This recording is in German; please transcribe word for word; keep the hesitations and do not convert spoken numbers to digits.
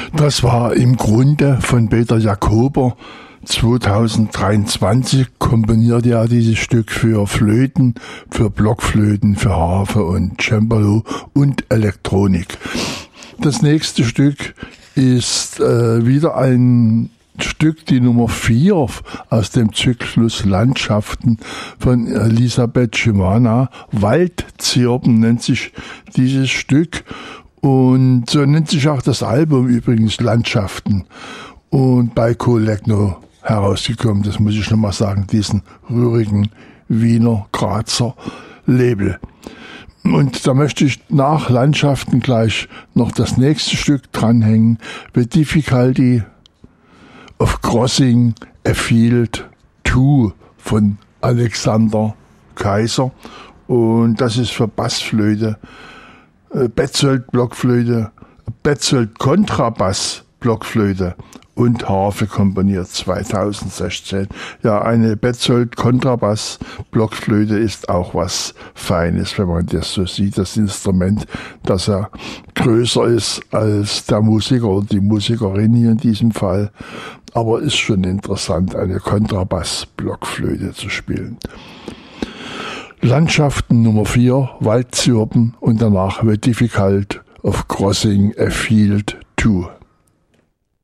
Das war im Grunde von Peter Jakober zweitausenddreiundzwanzig, komponiert er dieses Stück für Flöten, für Blockflöten, für Harfe und Cembalo und Elektronik. Das nächste Stück ist äh, wieder ein Stück, die Nummer vier aus dem Zyklus Landschaften von Elisabeth Schimanna. Waldzirpen nennt sich dieses Stück und so nennt sich auch das Album übrigens, Landschaften, und bei Colegno herausgekommen, das muss ich nochmal sagen, diesen rührigen Wiener Grazer Label. Und da möchte ich nach Landschaften gleich noch das nächste Stück dranhängen, The Difficulty of Crossing a Field zwei von Alexander Kaiser. Und das ist für Bassflöte, Betzold Blockflöte, Betzold Kontrabass Blockflöte und Harfe komponiert zweitausendsechzehn. Ja, eine Betzold Kontrabass Blockflöte ist auch was Feines, wenn man das so sieht, das Instrument, dass er größer ist als der Musiker oder die Musikerin hier in diesem Fall. Aber ist schon interessant, eine Kontrabass Blockflöte zu spielen. Landschaften Nummer vier, Waldzirpen, und danach The Difficult of Crossing a Field zwei.